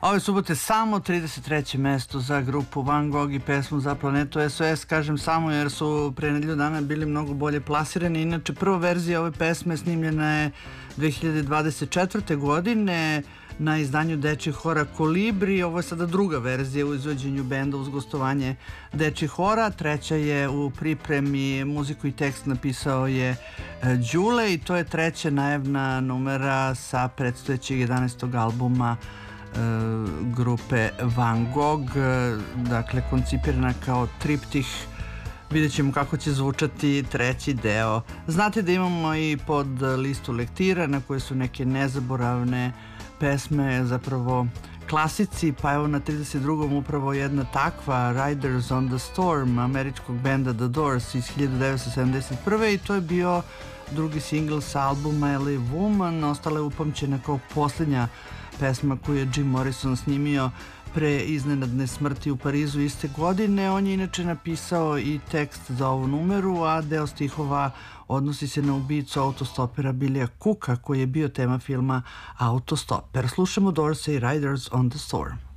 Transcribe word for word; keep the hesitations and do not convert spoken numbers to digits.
Ove subote samo trideset treće mesto za grupu Van Gogh i pesmu Za planetu S O S. Kažem samo jer su pre nedelju dana bili mnogo bolje plasirani. Inače, prva verzija ove pesme snimljena je dve hiljade dvadeset četvrte. godine na izdanju dečjih hora Kolibri. Ovo je sada druga verzija u izvođenju benda uz gostovanje dečjih hora. Treća je u pripremi, muziku i tekst napisao je Đule i to je treća najavna numera sa predstojećeg jedanaestog albuma grupe Van Gogh, dakle koncipirana kao triptih. Vidjet ćemo kako će zvučati treći deo. Znate da imamo i pod listu lektira na koje su neke nezaboravne pesme, zapravo klasici, pa evo na trideset drugom upravo jedna takva, Riders on the Storm američkog benda The Doors iz hiljadu devetsto sedamdeset prve. i to je bio drugi singl sa albuma L A Woman. Ostala je upamćena kao posljednja pesma koju je Jim Morrison snimio pre iznenadne smrti u Parizu iste godine. On je inače napisao i tekst za ovu numeru, a deo stihova odnosi se na ubicu autostopera Billya Cooka koji je bio tema filma Autostoper. Slušamo Doors i Riders on the Storm.